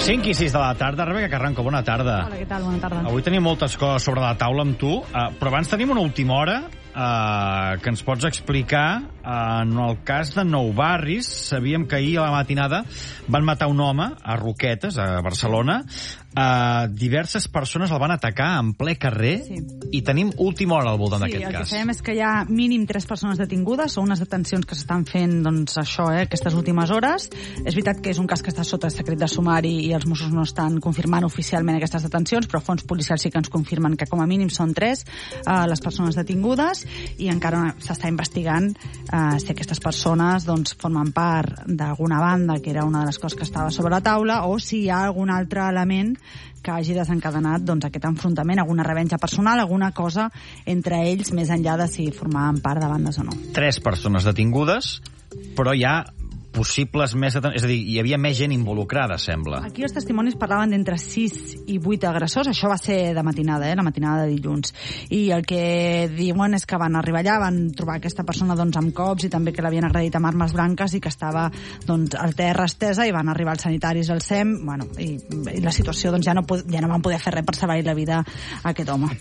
5 i 6 de la tarda. Rebeca Carranco, bona tarda. Hola, què tal? Bona tarda. Avui tenim moltes coses sobre la taula amb tu, però abans tenim una última hora que ens pots explicar. En el cas de Nou Barris, sabíem que ahir a la matinada van matar un home a Roquetes, a Barcelona. Diverses persones el van atacar en ple carrer, sí. I tenim última hora al voltant d'aquest cas. Sí, el que sabem és que hi ha mínim 3 persones detingudes, són unes detencions que s'estan fent, doncs, això, aquestes últimes hores. És veritat que és un cas que està sota secret de sumari i els Mossos no estan confirmant oficialment aquestes detencions, però fons policials sí que ens confirmen que com a mínim són 3 les persones detingudes, i encara s'està investigant si aquestes persones doncs, formen part d'alguna banda, que era una de les coses que estava sobre la taula, o si hi ha algun altre element que hagi desencadenat doncs, aquest enfrontament, alguna revenja personal, alguna cosa entre ells, més enllà de si formaven part de bandes o no. 3 persones detingudes, però hi ha possibles més... És a dir, hi havia més gent involucrada, sembla. Aquí els testimonis parlaven d'entre 6 i 8 agressors. Això va ser de matinada, la matinada de dilluns. I el que diuen és que van arribar allà, van trobar aquesta persona doncs, amb cops i també que l'havien agredit amb armes blanques i que estava doncs, al terra estesa, i van arribar els sanitaris al SEM, bueno, i la situació doncs, ja no van poder fer res per salvar la vida a aquest home.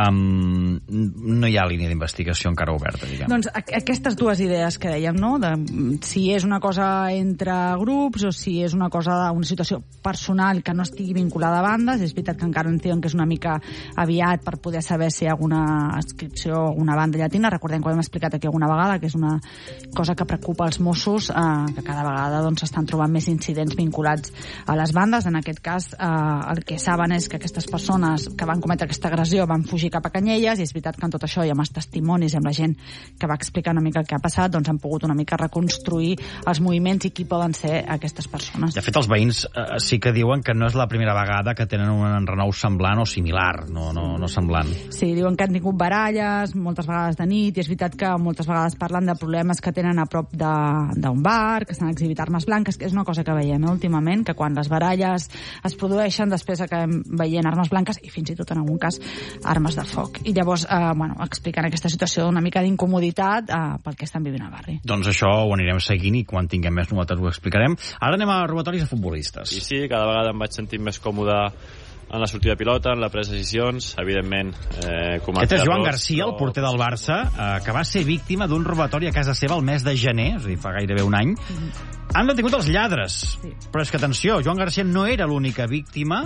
No hi ha línia d'investigació encara oberta, diguem. Doncs aquestes dues idees que dèiem, no? De si és una cosa entre grups o si és una situació personal que no estigui vinculada a bandes. És veritat que encara ens diuen que és una mica aviat per poder saber si hi ha alguna adscripció a alguna banda llatina. Recordem que ho hem explicat aquí alguna vegada, que és una cosa que preocupa els Mossos, que cada vegada doncs, s'estan trobant més incidents vinculats a les bandes. En aquest cas, el que saben és que aquestes persones que van cometre aquesta agressió van fugir cap a Canyelles, i és veritat que en tot això i amb els testimonis i amb la gent que va explicar una mica el que ha passat, doncs han pogut una mica reconstruir els moviments i qui poden ser aquestes persones. De fet, els veïns sí que diuen que no és la primera vegada que tenen un enrenou semblant o similar, no semblant. Sí, diuen que han tingut baralles moltes vegades de nit, i és veritat que moltes vegades parlen de problemes que tenen a prop d'un bar, que s'han exhibit armes blanques, que és una cosa que veiem últimament, que quan les baralles es produeixen, després acabem veient armes blanques i fins i tot en algun cas armes de foc. I llavors, expliquen aquesta situació d'una mica d'incomoditat pel que estan vivint al barri. Doncs això ho anirem seguint i quan tinguem més novetats ho explicarem. Ara anem a robatoris de futbolistes. I sí, cada vegada em vaig sentir més còmode en la sortida de pilota, en la presa de decisions, evidentment... Aquest és Joan Garcia, el porter del Barça, que va ser víctima d'un robatori a casa seva el mes de gener, és a dir, fa gairebé un any. Han detingut els lladres, sí. Però és que, atenció, Joan Garcia no era l'única víctima,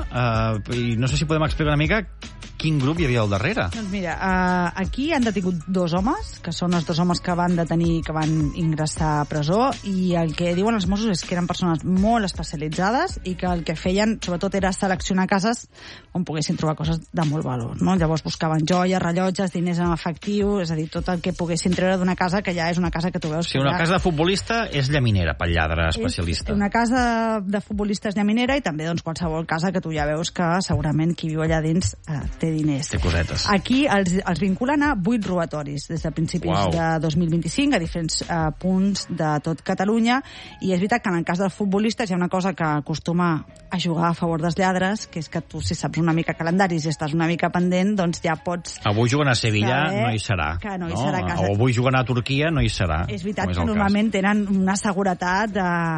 i no sé si podem explicar una mica quin grup hi havia al darrere. Doncs mira, aquí han detingut 2 homes, que són els 2 homes que van detenir, que van ingressar a presó, i el que diuen els Mossos és que eren persones molt especialitzades i que el que feien, sobretot, era seleccionar cases on poguessin trobar coses de molt valor, no? Llavors buscaven joies, rellotges, diners en efectiu, és a dir, tot el que poguessin treure d'una casa que ja és una casa que tu veus... Sí, una casa de futbolista és llaminera pel lladre especialista. Una casa de futbolista és llaminera, i també doncs, qualsevol casa que tu ja veus que segurament qui viu allà dins té diners. Té cosetes. Aquí els vinculen a 8 robatoris des de principis de 2025 a diferents punts de tot Catalunya, i és veritat que en el cas dels futbolistes hi ha una cosa que acostuma a jugar a favor dels lladres, que és que tu, si saps una mica calendaris i estàs una mica pendent, doncs ja pots... Avui juguen a Sevilla, no hi serà. Que no hi serà a casa. O avui juguen a Turquia, no hi serà. És veritat que normalment tenen una seguretat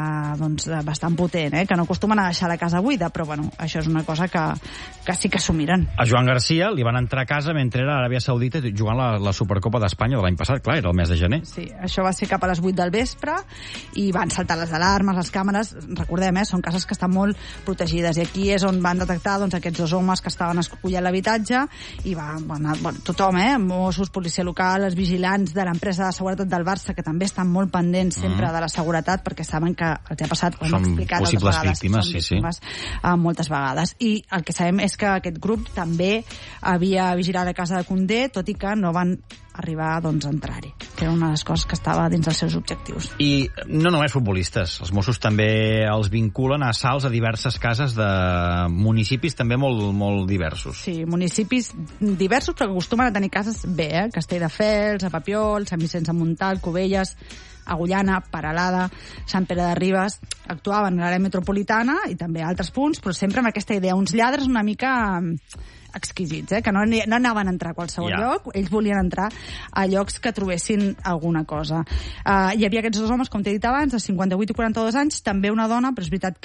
bastant potent, que no acostumen a deixar la casa buida, però bueno, això és una cosa que sí que s'ho miren. A Joan Garcia li van entrar a casa mentre era a Aràbia Saudita jugant la Supercopa d'Espanya de l'any passat, clar, era el mes de gener. Sí, això va ser cap a les 8 del vespre i van saltar les alarmes, les càmeres. Recordem, són cases que estan molt protegides, i aquí és on van detectar doncs, aquests 2 homes que estaven escollant l'habitatge, i tothom, Mossos, policia local, els vigilants de l'empresa de seguretat del Barça, que també estan molt pendents sempre de la seguretat, perquè saben que els ha passat, ho hem explicat altres vegades. Són possibles víctimes, sí. Moltes vegades. I el que sabem és que aquest grup també havia vigilat la casa de Condé, tot i que no van arribar doncs, a entrar-hi, que era una de les coses que estava dins dels seus objectius. I no només futbolistes, els Mossos també els vinculen a assalts a diverses cases de municipis també molt diversos. Sí, municipis diversos, però que acostumen a tenir cases bé, Castelldefels, a Papiol, Sant Vicenç de Montalt, Cubelles, Agullana, Peralada, Sant Pere de Ribes. Actuaven a l'àrea metropolitana i també a altres punts, però sempre amb aquesta idea, uns lladres una mica exquisits, que no anaven a entrar a qualsevol lloc, ells volien entrar a llocs que trobessin alguna cosa. Hi havia aquests 2 homes, com t'he dit abans, de 58 i 42 anys, també una dona, però és veritat